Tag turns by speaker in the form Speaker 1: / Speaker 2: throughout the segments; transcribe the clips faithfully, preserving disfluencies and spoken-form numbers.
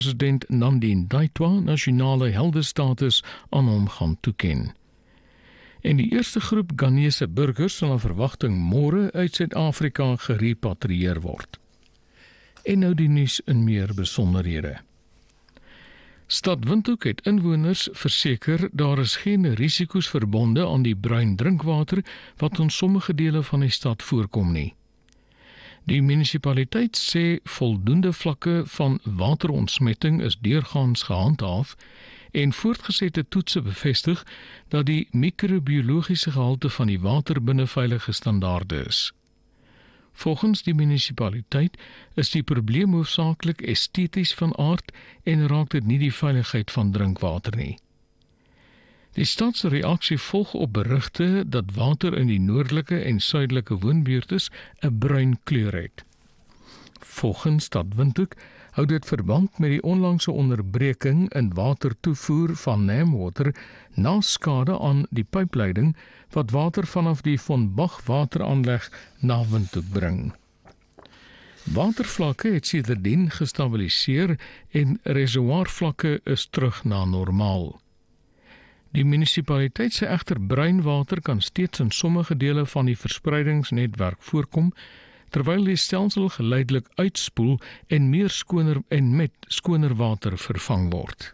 Speaker 1: president Nandi Ndaitwah nasionale heldestatus aan hom gaan toeken. En die eerste groep Ghanese burgers sal 'n verwagting môre uit Suid-Afrika gerepatrieer word. En nou die nuus in meer besonderhede. Stad Windhoek het inwoners verseker daar is geen risiko's verbonde aan die bruin drinkwater wat in sommige dele van die stad voorkom nie. Die munisipaliteit sê voldoende vlakke van waterontsmetting is deurgaans gehandhaaf en voortgesette toetse bevestig dat die microbiologiese gehalte van die water binne veilige standaarde is. Volgens die munisipaliteit is die probleem hoofsaaklik esteties van aard en raak dit nie die veiligheid van drinkwater nie. Die stad se reaksie volg op berigte dat water in die noordelike en suidelike woonbuurtes 'n bruin kleur het. Volgens Stad Windhoek hou dit verband met die onlangse onderbreking in watertoevoer van Namwater na skade aan die pypleiding wat water vanaf die Von Bach wateraanleg na Windhoek bring. Watervlakke het sedertdien gestabiliseer en reservoirvlakke is terug na normaal. Die munisipaliteit sê egter bruinwater kan steeds in sommige dele van die verspreidingsnetwerk voorkom, terwyl die stelsel geleidelik uitspoel en meer skoner en met skoner water vervang word.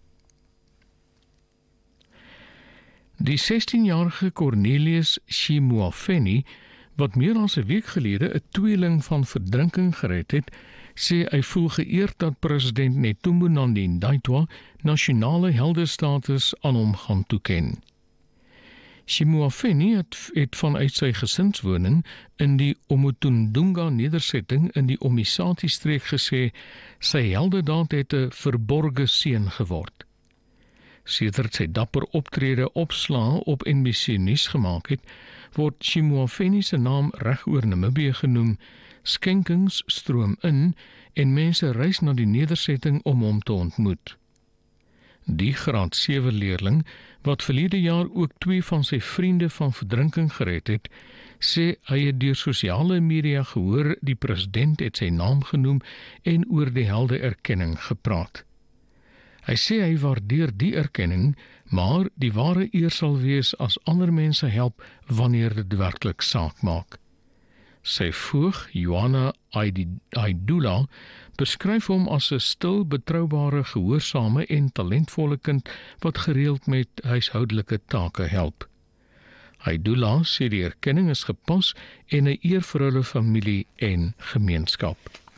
Speaker 1: Die sestienjarige Cornelius Shimuafeni, wat meer as 'n week gelede 'n tweeling van verdrinking gered het, sê hy voel geëerd dat president Netumbo Nandi Ndaitwah nasionale heldestatus aan hom gaan toeken. Shimuafeni het, het vanuit sy gesinswoning in die Omotundunga nedersetting in die Omisati-streek gesê sy heldedaad het 'n verborge seën geword. Sedert sy dapper optrede opslaa op N B C nuus gemaak het, word Shimuafeni se naam reg oor Namibië genoem, skenkings stroom in en mense reis na die nedersetting om hom te ontmoet. Die graad sewe leerling, wat verlede jaar ook twee van sy vriende van verdrinking gered het, sê hy het deur sosiale media gehoor die president het sy naam genoem en oor die helde erkenning gepraat. Hy sê hy waardeer die erkenning, maar die ware eer sal wees as ander mense help wanneer dit werklik saak maak. Sy voog, Johanna Aidula, beskryf hom as 'n stil, betroubare, gehoorsame en talentvolle kind wat gereeld met huishoudelike take help. Aidula sê die erkenning is gepas en 'n eer vir hulle familie en gemeenskap.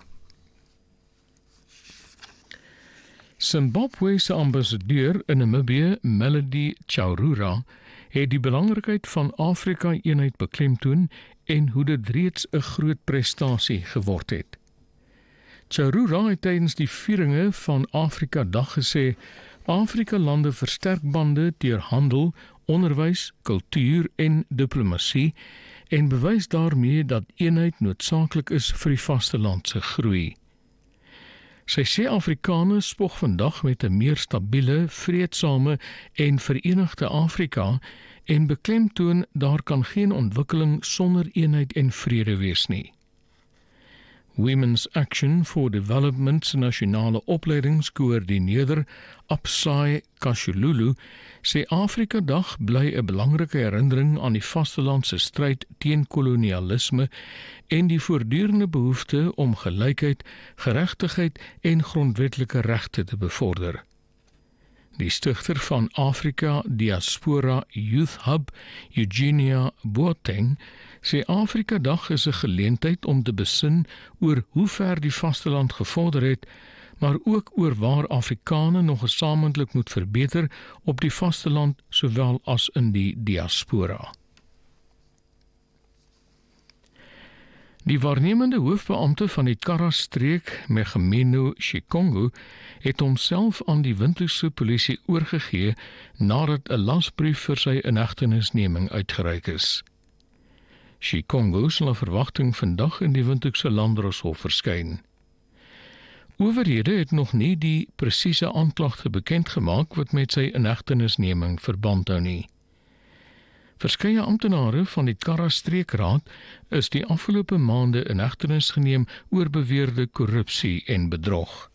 Speaker 1: Zimbabwe se ambassadeur in Namibië, Melody Chaurura, het die belangrikheid van Afrika-eenheid beklemtoon en hoe dit reeds 'n groot prestasie geword het. Chaurura het tydens die vieringe van Afrika-dag gesê, Afrika-lande versterk bande deur handel, onderwys, kultuur en diplomatie en bewys daarmee dat eenheid noodsaaklik is vir die vasteland se groei. Sy sê Afrikaners spog vandag met 'n meer stabiele, vreedsame en verenigde Afrika en beklemtoon daar kan geen ontwikkeling sonder eenheid en vrede wees nie. Women's Action for Development se nasionale opleidingskoördineerder Apsai Kashululu sê Afrika-dag bly 'n belangrike herinnering aan die vastelandse stryd teen kolonialisme en die voortdurende behoefte om gelykheid, geregtigheid en grondwetlike regte te bevorder. Die stigter van Afrika Diaspora Youth Hub, Eugenia Boateng, sê Afrika-dag is 'n geleentheid om te besin oor hoe ver die vasteland gevorder het, maar ook oor waar Afrikane nog gesamentlik moet verbeter op die vasteland sowel as in die diaspora. Die waarnemende hoofbeampte van die Kara-streek, Megameno Shikongo, het homself aan die Windhoekse polisie oorgegee nadat 'n lasbrief vir sy inhegtenisneming uitgereik is. Shikongo sal 'n verwagting vandag in die Windhoekse Landdroshof verskyn. Owerhede het nog nie die presiese aanklagte bekend gemaak wat met sy inhegtenisneming verband hou nie. Verskeie amptenare van die Kara-streekraad is die afgelope maande in hegtenis geneem oor beweerde korrupsie en bedrog.